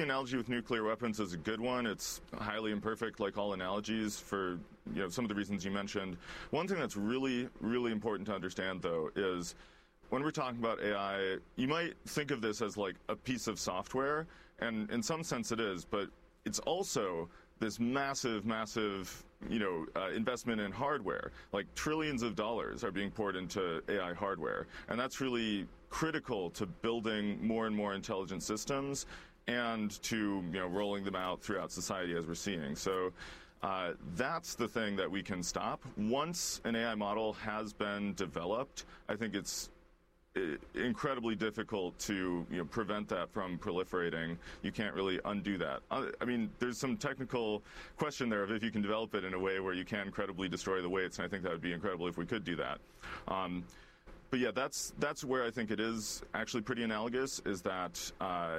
analogy with nuclear weapons is a good one. It's highly imperfect, like all analogies, for some of the reasons you mentioned. One thing that's really, really important to understand, though, is when we're talking about AI, you might think of this as like a piece of software, and in some sense it is, but it's also this massive, massive, investment in hardware. Like trillions of dollars are being poured into AI hardware, and that's really critical to building more and more intelligent systems and to rolling them out throughout society as we're seeing. So that's the thing that we can stop. Once an AI model has been developed, I think it's incredibly difficult to prevent that from proliferating. You can't really undo that. I mean, there's some technical question there of if you can develop it in a way where you can credibly destroy the weights, and I think that would be incredible if we could do that. But yeah, that's where I think it is actually pretty analogous, is that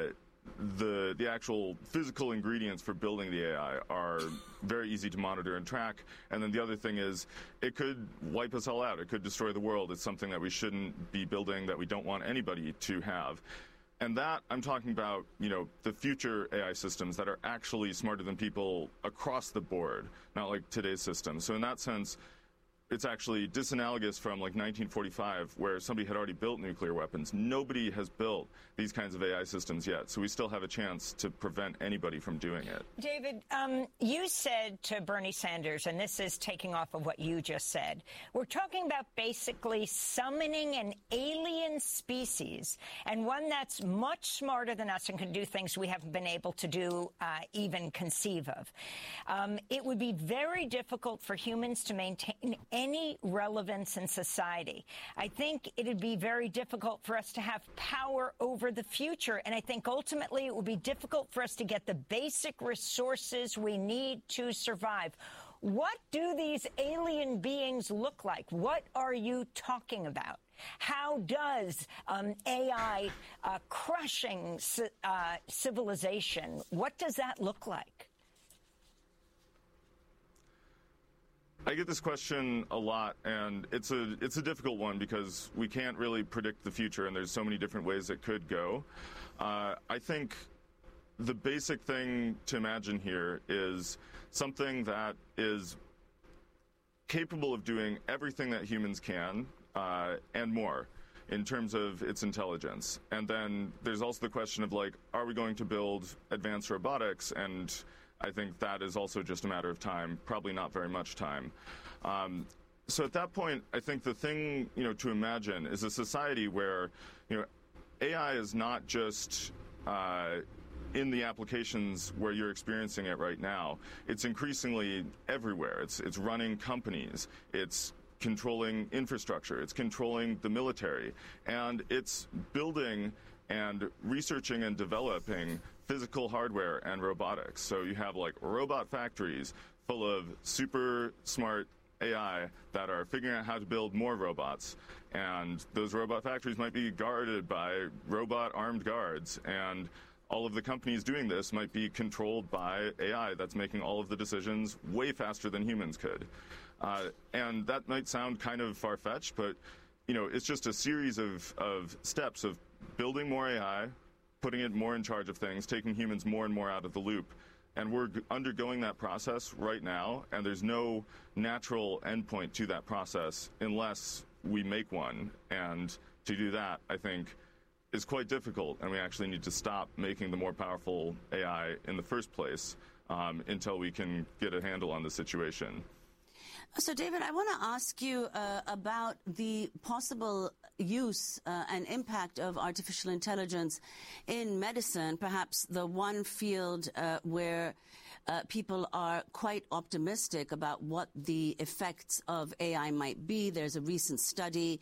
the actual physical ingredients for building the AI are very easy to monitor and track. And then the other thing is, it could wipe us all out. It could destroy the world. It's something that we shouldn't be building, that we don't want anybody to have. And that, I'm talking about, the future AI systems that are actually smarter than people across the board, not like today's system. So in that sense, it's actually disanalogous from like 1945, where somebody had already built nuclear weapons. Nobody has built these kinds of AI systems yet, so we still have a chance to prevent anybody from doing it. David, you said to Bernie Sanders, and this is taking off of what you just said, we're talking about basically summoning an alien species, and one that's much smarter than us and can do things we haven't been able to do, even conceive of. It would be very difficult for humans to maintain any relevance in society. I think it would be very difficult for us to have power over the future. And I think ultimately it would be difficult for us to get the basic resources we need to survive. What do these alien beings look like? What are you talking about? How does AI crushing civilization, what does that look like? I get this question a lot, and it's a difficult one because we can't really predict the future, and there's so many different ways it could go. I think the basic thing to imagine here is something that is capable of doing everything that humans can, and more, in terms of its intelligence. And then there's also the question of, like, are we going to build advanced robotics? And I think that is also just a matter of time, probably not very much time. So at that point, I think the thing, to imagine is a society where, AI is not just in the applications where you're experiencing it right now. It's increasingly everywhere. It's running companies. It's controlling infrastructure. It's controlling the military. And it's building and researching and developing physical hardware and robotics. So you have like robot factories full of super smart AI that are figuring out how to build more robots. And those robot factories might be guarded by robot armed guards. And all of the companies doing this might be controlled by AI that's making all of the decisions way faster than humans could. And that might sound kind of far-fetched, but it's just a series of steps of building more AI, putting it more in charge of things, taking humans more and more out of the loop. And we're undergoing that process right now, and there's no natural endpoint to that process unless we make one. And to do that, I think, is quite difficult, and we actually need to stop making the more powerful AI in the first place until we can get a handle on the situation. So, David, I want to ask you about the possible use and impact of artificial intelligence in medicine, perhaps the one field where people are quite optimistic about what the effects of AI might be. There's a recent study,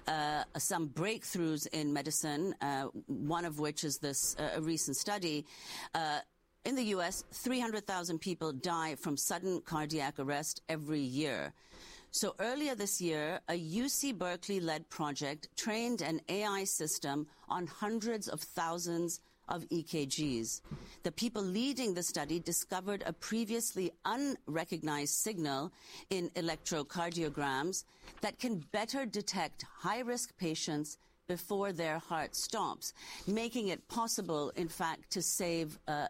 some breakthroughs in medicine, one of which is this recent study. In the U.S., 300,000 people die from sudden cardiac arrest every year. So earlier this year, a UC Berkeley-led project trained an AI system on hundreds of thousands of EKGs. The people leading the study discovered a previously unrecognized signal in electrocardiograms that can better detect high-risk patients before their heart stops, making it possible, in fact, to save